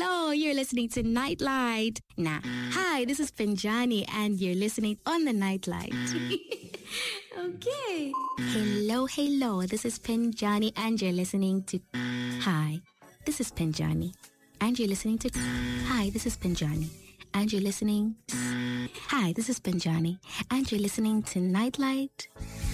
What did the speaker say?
hello. You're listening to Nightlight. Nah, hi, this is Pinjani, and you're listening on the Nightlight. Okay. Hello. This is Pinjani, and you're listening to. Hi, this is Pinjani, and you're listening to. Hi, this is Pinjani, and you're listening. Hi, this is Pinjani, and you're listening to Nightlight.